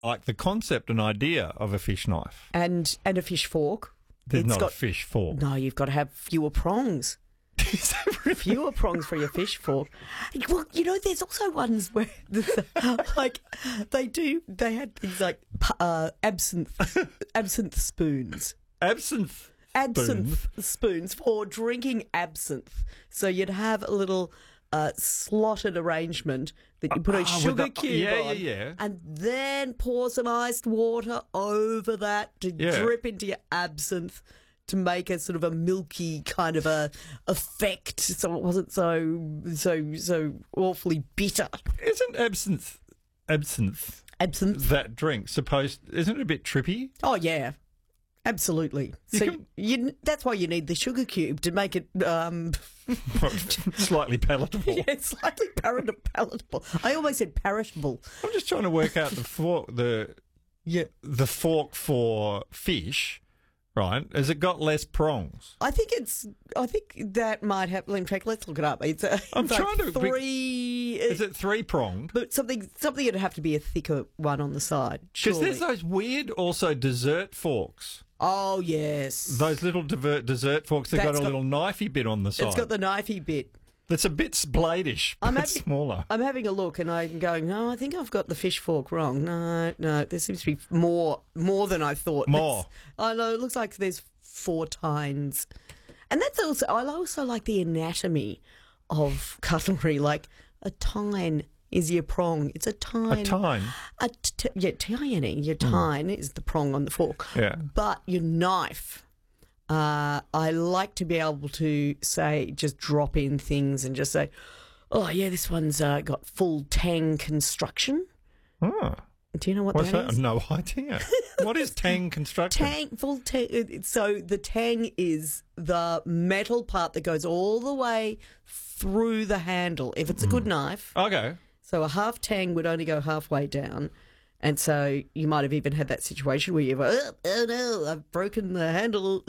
like the concept and idea of a fish knife. And a fish fork. There's It's not got- a fish fork. No, you've got to have fewer prongs. Is that really- Fewer prongs for your fish fork. Well, there's also ones where, like, they had things like absinthe spoons. Absinthe. Absinthe spoons for drinking absinthe. So you'd have a little slotted arrangement that you put a with sugar the- cube yeah, on, yeah. and then pour some iced water over that to drip into your absinthe to make a sort of a milky kind of a effect, so it wasn't so awfully bitter. Isn't absinthe Absinthe. that drink supposed? Isn't it a bit trippy? Oh yeah. Absolutely. That's why you need the sugar cube to make it Slightly palatable. yeah, slightly palatable. I almost said perishable. I'm just trying to work out the fork for fish. Right? Has it got less prongs? I think that might have. In fact, let's look it up. It's I'm like trying to- three. Is it 3-pronged? But something would have to be a thicker one on the side. Because Surely. there's those weird also dessert forks. Oh yes. Those little dessert forks that That's got a got- little knifey bit on the side. It's got the knifey bit. That's a bit bladish, but it's smaller. I'm having a look and I'm going, no, I think I've got the fish fork wrong. No, there seems to be more than I thought. More. I know, it looks like there's 4 tines. And that's also, I also like the anatomy of cutlery. Like a tine is your prong. It's a tine. A tine? Tine. Your tine is the prong on the fork. Yeah. But your knife... I like to be able to say, just drop in things and just say, oh, yeah, this one's got full tang construction. Oh. Do you know what What's that? is? No idea. What is tang construction? Full tang. So the tang is the metal part that goes all the way through the handle. If it's a good knife. Okay. So a half tang would only go halfway down. And so you might have even had that situation where you've oh no, I've broken the handle.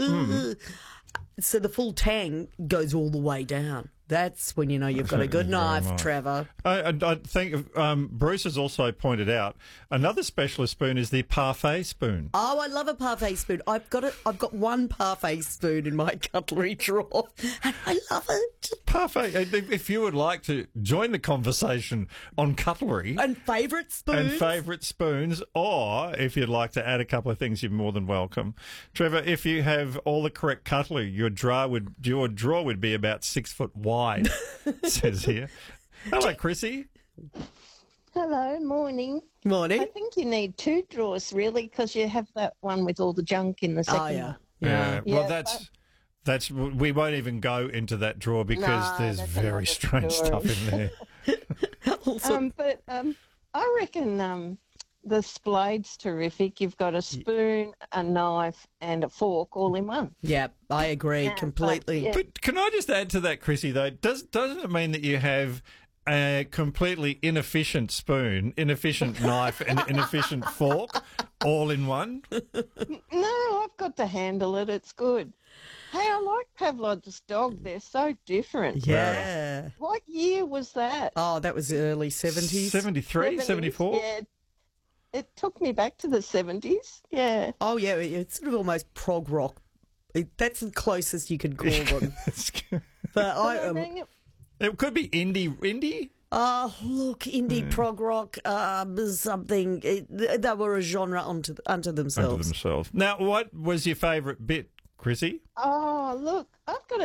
So the full tang goes all the way down. That's when you know you've got a good knife, nice. Trevor. I think Bruce has also pointed out another specialist spoon is the parfait spoon. Oh, I love a parfait spoon. I've got one parfait spoon in my cutlery drawer, and I love it. Parfait. If you would like to join the conversation on cutlery And favourite spoons. or if you'd like to add a couple of things, you're more than welcome. Trevor, if you have all the correct cutlery, your drawer would be about 6 foot wide. Says here. Hello, Chrissy. Hello, morning. Morning. I think you need 2 drawers, really, because you have that one with all the junk in the second Oh, yeah. one. Yeah. Well, Yeah, that's we won't even go into that drawer because No, there's that's very another strange story. stuff in there. Also, But I reckon the Splade's terrific. You've got a spoon, a knife, and a fork all in one. yeah, I agree completely. yeah. But can I just add to that, Chrissy, though? Doesn't it mean that you have a completely inefficient spoon, inefficient knife, and inefficient fork all in one? No, I've got to handle it. It's good. Hey, I like Pavlov's dog. They're so different. Yeah. What year was that? Oh, that was the early 70s. 73, 70s? 74? Yeah. It took me back to the 70s. Yeah. Oh, yeah, it's sort of almost prog rock. That's the closest you can call them. But I I, mean, It could be indie. look, indie prog rock, something. They were a genre unto themselves. Now, what was your favourite bit, Chrissy? oh, look, I've got a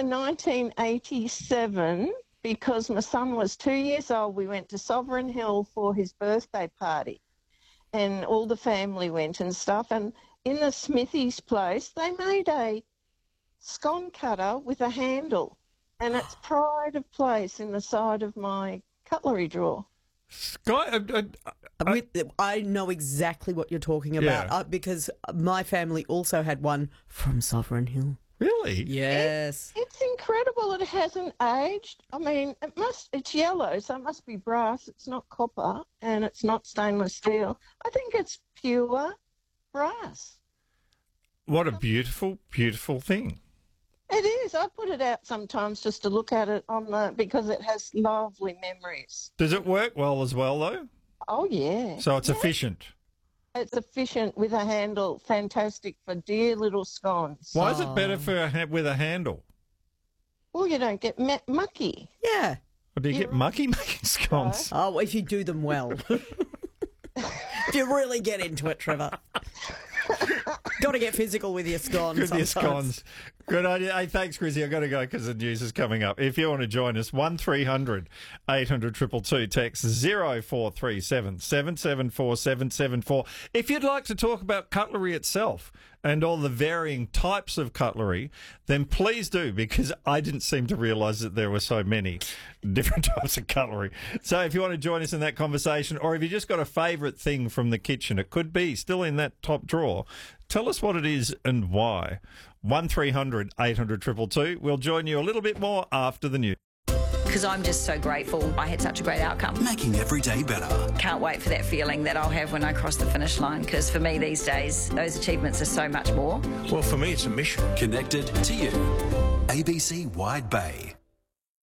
1987 because my son was 2 years old. We went to Sovereign Hill for his birthday party and all the family went and stuff. And in the Smithy's place, they made a scone cutter with a handle and it's pride of place in the side of my cutlery drawer. Sky, I know exactly what you're talking about Yeah. because my family also had one from Sovereign Hill. really? Yes. It's incredible it hasn't aged. I mean, it's yellow, so it must be brass. It's not copper and it's not stainless steel. I think it's pure brass. What a beautiful, beautiful thing. It is. I put it out sometimes just to look at it because it has lovely memories. Does it work well as well, though? Oh, yeah. So it's efficient. It's efficient with a handle, fantastic for dear little scones. Why is it better with a handle? Well, you don't get mucky. Yeah. Or do you get mucky making scones? Oh, if you do them well. If you really get into it, Trevor. Got to get physical with your scones. With your sometimes. scones. Good idea. Hey, thanks, Chrissy. I've got to go because the news is coming up. If you want to join us, 1300 800 222, text 0437 774 774. If you'd like to talk about cutlery itself and all the varying types of cutlery, then please do, because I didn't seem to realise that there were so many different types of cutlery. So if you want to join us in that conversation, or if you just got a favourite thing from the kitchen, it could be still in that top drawer, tell us what it is and why. 1300 800 222. We'll join you a little bit more after the news. Because I'm just so grateful I had such a great outcome. Making every day better. Can't wait for that feeling that I'll have when I cross the finish line, because for me these days, those achievements are so much more. Well, for me, it's a mission. Connected to you. ABC Wide Bay.